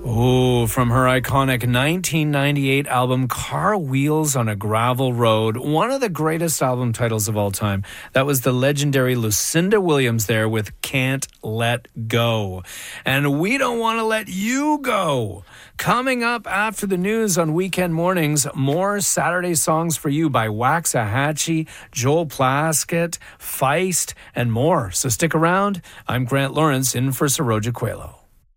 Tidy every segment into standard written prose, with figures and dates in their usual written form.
Oh, from her iconic 1998 album, Car Wheels on a Gravel Road, one of the greatest album titles of all time. That was the legendary Lucinda Williams there with Can't Let Go. And we don't want to let you go. Coming up after the news on weekend mornings, more Saturday songs for you by Waxahachie, Joel Plaskett, Feist, and more. So stick around. I'm Grant Lawrence in for Saroja Coelho.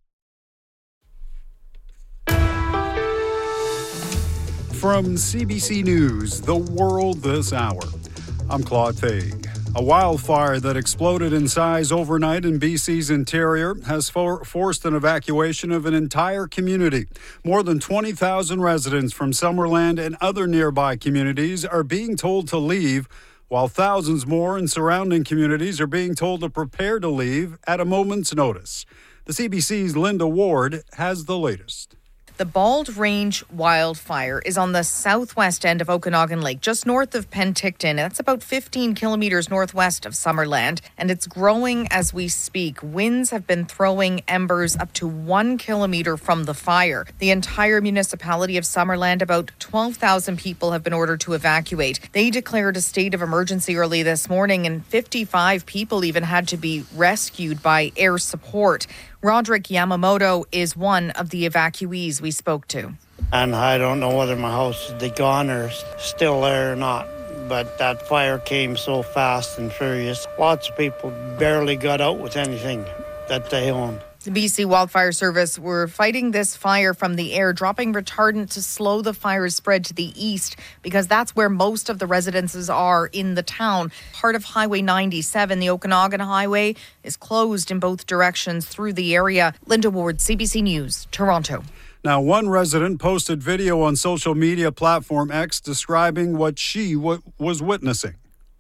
From CBC News, The World This Hour, I'm Claude Faig. A wildfire that exploded in size overnight in BC's interior has forced an evacuation of an entire community. More than 20,000 residents from Summerland and other nearby communities are being told to leave, while thousands more in surrounding communities are being told to prepare to leave at a moment's notice. The CBC's Linda Ward has the latest. The Bald Range wildfire is on the southwest end of Okanagan Lake, just north of Penticton. That's about 15 kilometers northwest of Summerland, and it's growing as we speak. Winds have been throwing embers up to 1 kilometer from the fire. The entire municipality of Summerland, about 12,000 people have been ordered to evacuate. They declared a state of emergency early this morning, and 55 people even had to be rescued by air support. Roderick Yamamoto is one of the evacuees we spoke to. And I don't know whether my house is gone or still there or not. But that fire came so fast and furious. Lots of people barely got out with anything that they owned. The BC Wildfire Service were fighting this fire from the air, dropping retardant to slow the fire's spread to the east, because that's where most of the residences are in the town. Part of Highway 97, the Okanagan Highway, is closed in both directions through the area. Linda Ward, CBC News, Toronto. Now, one resident posted video on social media platform X describing what she was witnessing.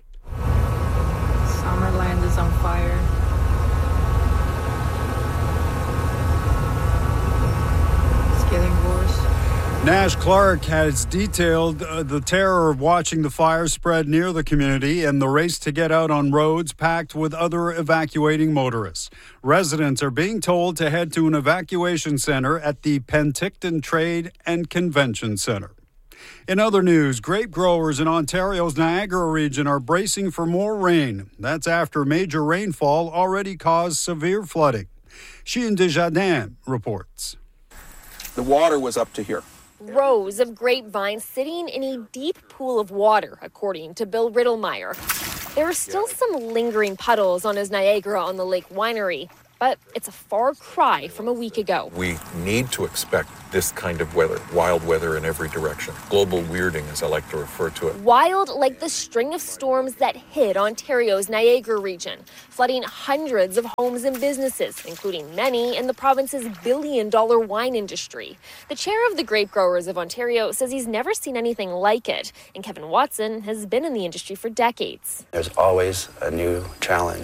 Summerland is on fire. Nash Clark has detailed the terror of watching the fire spread near the community and the race to get out on roads packed with other evacuating motorists. Residents are being told to head to an evacuation center at the Penticton Trade and Convention Center. In other news, grape growers in Ontario's Niagara region are bracing for more rain. That's after major rainfall already caused severe flooding. Chien Desjardins reports. The water was up to here. Rows of grapevines sitting in a deep pool of water, according to Bill Riddlemeyer. There are still some lingering puddles on his Niagara-on-the-Lake winery, but it's a far cry from a week ago. We need to expect this kind of weather, wild weather in every direction. Global weirding, as I like to refer to it. Wild like the string of storms that hit Ontario's Niagara region, flooding hundreds of homes and businesses, including many in the province's billion-dollar wine industry. The chair of the Grape Growers of Ontario says he's never seen anything like it, and Kevin Watson has been in the industry for decades. There's always a new challenge.